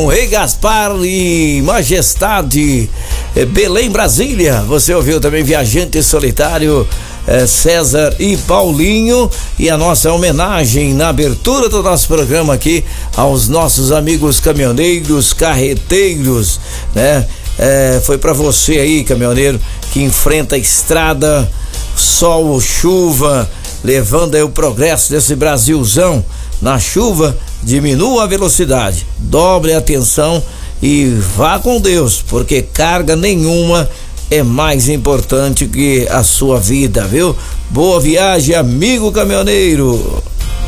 Rei Gaspar e Majestade, Belém, Brasília. Você ouviu também Viajante Solitário, César e Paulinho, e a nossa homenagem na abertura do nosso programa aqui aos nossos amigos caminhoneiros, carreteiros, né? Foi pra você aí, caminhoneiro, que enfrenta a estrada, sol ou chuva, levando aí o progresso desse Brasilzão. Na chuva, diminua a velocidade, dobre a atenção e vá com Deus, porque carga nenhuma é mais importante que a sua vida, viu? Boa viagem, amigo caminhoneiro.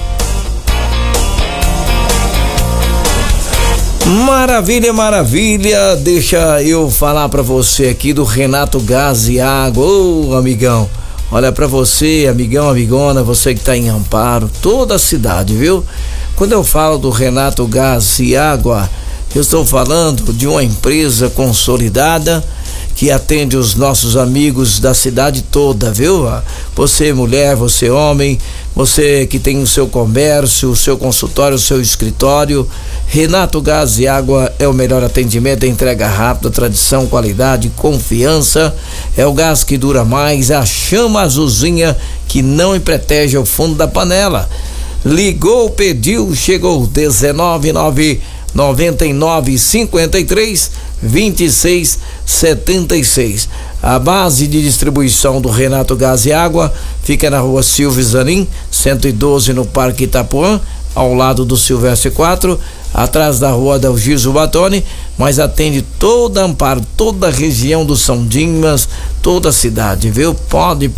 Maravilha, maravilha. Deixa eu falar pra você aqui do Renato Gás e Água. Ô, amigão, olha pra você, amigão, amigona, você que tá em Amparo, toda a cidade, viu? Quando eu falo do Renato Gás e Água, eu estou falando de uma empresa consolidada que atende os nossos amigos da cidade toda, viu? Você mulher, você homem, você que tem o seu comércio, o seu consultório, o seu escritório, Renato Gás e Água é o melhor atendimento, entrega rápida, tradição, qualidade, confiança, é o gás que dura mais, a chama azulzinha que não empreteja o fundo da panela. Ligou, pediu, chegou. 199532676. A base de distribuição do Renato Gás e Água fica na rua Silvio Zanin, 112, no Parque Itapuã, ao lado do Silvestre 4, atrás da rua Delgiso Batoni, mas atende toda Amparo, toda a região do São Dimas, toda a cidade, viu? Pode